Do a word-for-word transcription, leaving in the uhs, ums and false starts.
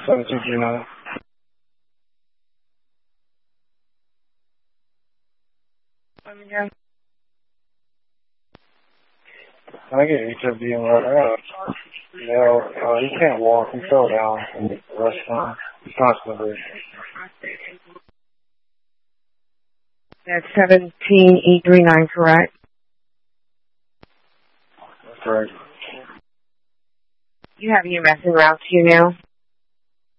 seven two three nine. Yeah. I get H O B and right now. You know, uh, he can't walk. He fell down in the restaurant. He's constantly. That's seventeen E three nine, correct? That's correct. You have E M S en route to you now?